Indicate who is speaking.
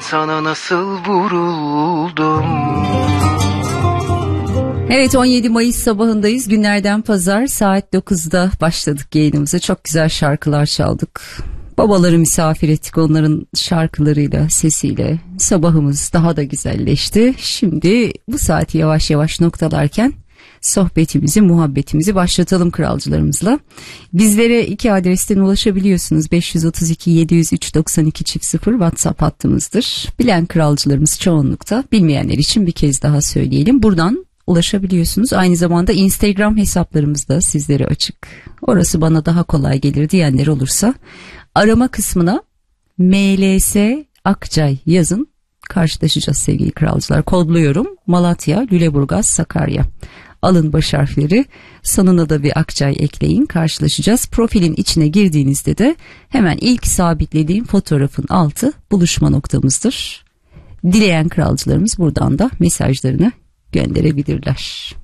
Speaker 1: sana nasıl vuruldum.
Speaker 2: Evet, 17 Mayıs sabahındayız. Günlerden pazar, saat 9'da başladık yayınımıza. Çok güzel şarkılar çaldık. Babaları misafir ettik, onların şarkılarıyla, sesiyle. Sabahımız daha da güzelleşti. Şimdi bu saati yavaş yavaş noktalarken sohbetimizi, muhabbetimizi başlatalım kralcılarımızla. Bizlere 2 adresten ulaşabiliyorsunuz. 532 703 92 0 WhatsApp hattımızdır. Bilen kralcılarımız çoğunlukta, bilmeyenler için bir kez daha söyleyelim. Buradan ulaşabiliyorsunuz. Aynı zamanda Instagram hesaplarımız da sizlere açık. Orası bana daha kolay gelir diyenler olursa arama kısmına MLS Akçay yazın. Karşılaşacağız sevgili kralcılar. Kodluyorum: Malatya, Lüleburgaz, Sakarya. Alın baş harfleri, sonuna da bir Akçay ekleyin, karşılaşacağız. Profilin içine girdiğinizde de hemen ilk sabitlediğim fotoğrafın altı buluşma noktamızdır. Dileyen kralcılarımız buradan da mesajlarını gönderebilirler.